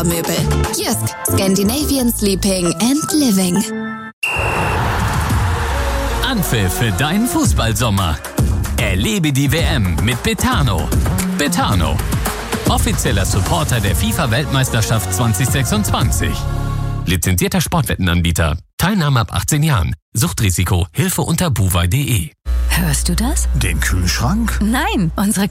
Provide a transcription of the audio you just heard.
Möbel. Jysk, Scandinavian Sleeping and Living. Anpfiff für deinen Fußballsommer. Erlebe die WM mit Betano. Betano, offizieller Supporter der FIFA-Weltmeisterschaft 2026. Lizenzierter Sportwettenanbieter. Teilnahme ab 18 Jahren. Suchtrisiko. Hilfe unter buwei.de. Hörst du das? Den Kühlschrank? Nein, unsere